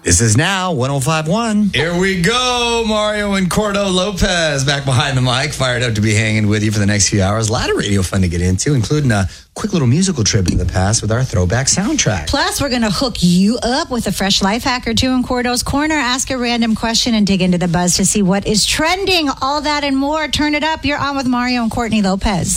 This is now 105.1. Here we go. Mario and Cordo Lopez back behind the mic, fired up to be hanging with you for the next few hours. A lot of radio fun to get into, including a quick little musical trip into the past with our throwback soundtrack. Plus, we're going to hook you up with a fresh life hack or two in Cordo's Corner. Ask a random question and dig into the buzz to see what is trending. All that and more. Turn it up. You're on with Mario and Courtney Lopez.